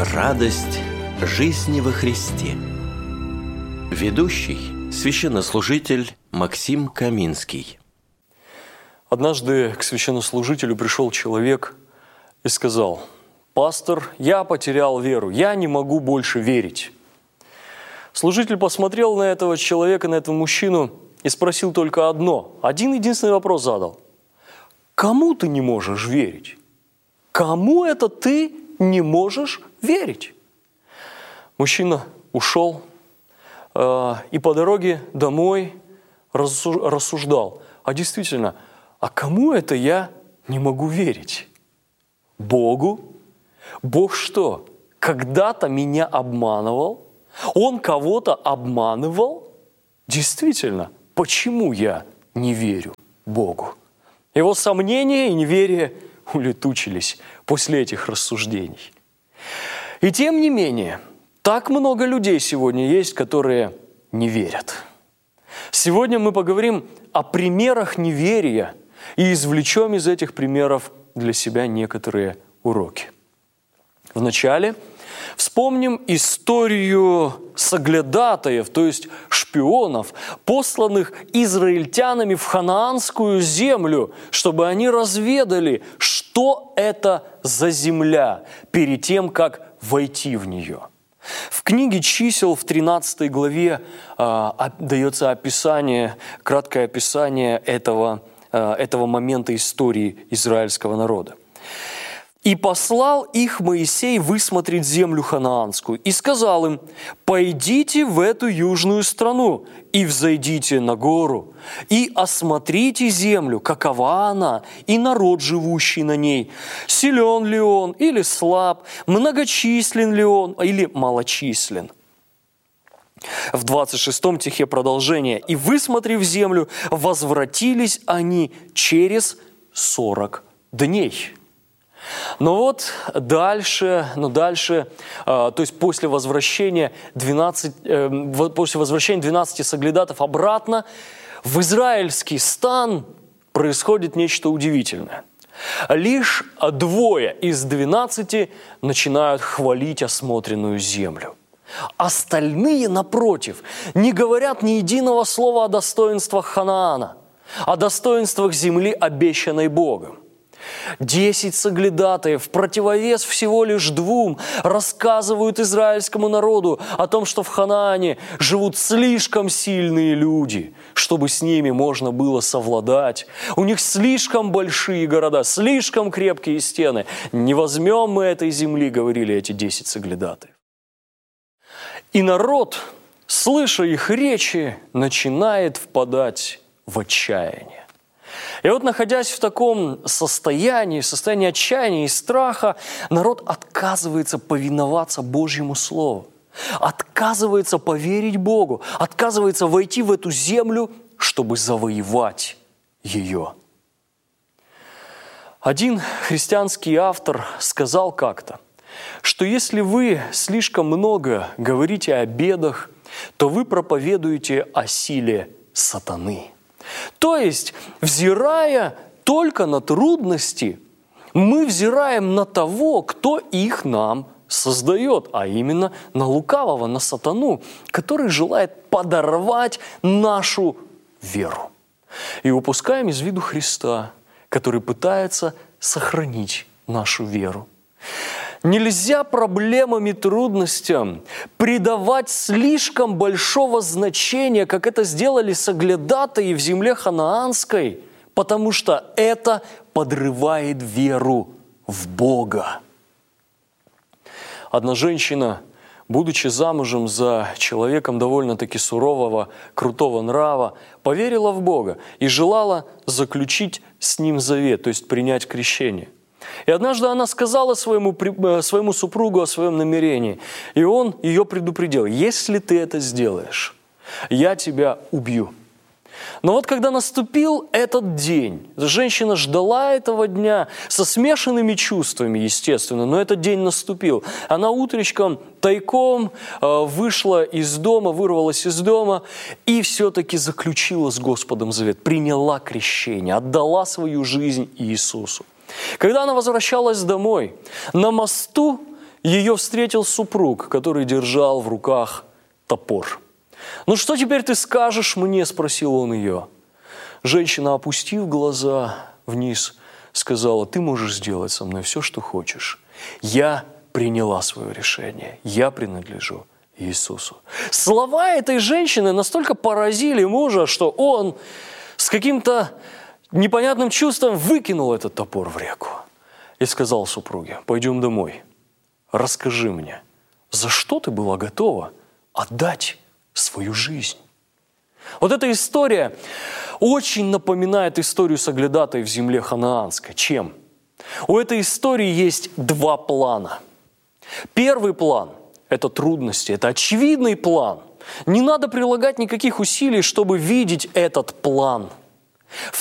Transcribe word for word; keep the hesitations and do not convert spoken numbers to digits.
Радость жизни во Христе. Ведущий священнослужитель Максим Каминский. Однажды к священнослужителю пришел человек и сказал: «Пастор, я потерял веру, я не могу больше верить». Служитель посмотрел на этого человека, на этого мужчину и спросил только одно, один единственный вопрос задал. «Кому ты не можешь верить? Кому это ты не можешь верить?» Мужчина ушел э, и по дороге домой рассуждал, а действительно, а кому это я не могу верить? Богу? Бог что, когда-то меня обманывал? Он кого-то обманывал? Действительно, почему я не верю Богу? Его сомнения и неверие улетучились после этих рассуждений. И тем не менее, так много людей сегодня есть, которые не верят. Сегодня мы поговорим о примерах неверия и извлечем из этих примеров для себя некоторые уроки. Вначале вспомним историю соглядатаев, то есть шпионов, посланных израильтянами в ханаанскую землю, чтобы они разведали, что это за земля, перед тем, как войти в нее. В книге «Чисел» в тринадцатой главе э, дается описание, краткое описание этого, э, этого момента истории израильского народа. «И послал их Моисей высмотреть землю ханаанскую, и сказал им: пойдите в эту южную страну, и взойдите на гору, и осмотрите землю, какова она, и народ, живущий на ней, силен ли он или слаб, многочислен ли он или малочислен». В двадцать шестом стихе продолжение: «И, высмотрев землю, возвратились они через сорок дней». Но вот дальше, ну дальше, э, то есть после возвращения, двенадцати, э, после возвращения двенадцати соглядатов обратно в израильский стан происходит нечто удивительное. Лишь двое из двенадцати начинают хвалить осмотренную землю. Остальные, напротив, не говорят ни единого слова о достоинствах Ханаана, о достоинствах земли, обещанной Богом. Десять соглядатаев в противовес всего лишь двум рассказывают израильскому народу о том, что в Ханаане живут слишком сильные люди, чтобы с ними можно было совладать. У них слишком большие города, слишком крепкие стены. Не возьмем мы этой земли, говорили эти десять соглядатаев. И народ, слыша их речи, начинает впадать в отчаяние. И вот, находясь в таком состоянии, в состоянии отчаяния и страха, народ отказывается повиноваться Божьему Слову, отказывается поверить Богу, отказывается войти в эту землю, чтобы завоевать ее. Один христианский автор сказал как-то, что если вы слишком много говорите о бедах, то вы проповедуете о силе сатаны. То есть, взирая только на трудности, мы взираем на того, кто их нам создает, а именно на лукавого, на сатану, который желает подорвать нашу веру. И упускаем из виду Христа, который пытается сохранить нашу веру. Нельзя проблемам и трудностям придавать слишком большого значения, как это сделали соглядатаи в земле ханаанской, потому что это подрывает веру в Бога. Одна женщина, будучи замужем за человеком довольно-таки сурового, крутого нрава, поверила в Бога и желала заключить с ним завет, то есть принять крещение. И однажды она сказала своему, своему супругу о своем намерении, и он ее предупредил: если ты это сделаешь, я тебя убью. Но вот когда наступил этот день, женщина ждала этого дня со смешанными чувствами, естественно, но этот день наступил. Она утречком тайком вышла из дома, вырвалась из дома и все-таки заключила с Господом завет, приняла крещение, отдала свою жизнь Иисусу. Когда она возвращалась домой, на мосту ее встретил супруг, который держал в руках топор. «Ну что теперь ты скажешь мне?» – спросил он ее. Женщина, опустив глаза вниз, сказала: «Ты можешь сделать со мной все, что хочешь. Я приняла свое решение. Я принадлежу Иисусу». Слова этой женщины настолько поразили мужа, что он с каким-то непонятным чувством выкинул этот топор в реку и сказал супруге: «Пойдем домой. Расскажи мне, за что ты была готова отдать свою жизнь?» Вот эта история очень напоминает историю соглядатой в земле ханаанской. Чем? У этой истории есть два плана. Первый план – это трудности, это очевидный план. Не надо прилагать никаких усилий, чтобы видеть этот план.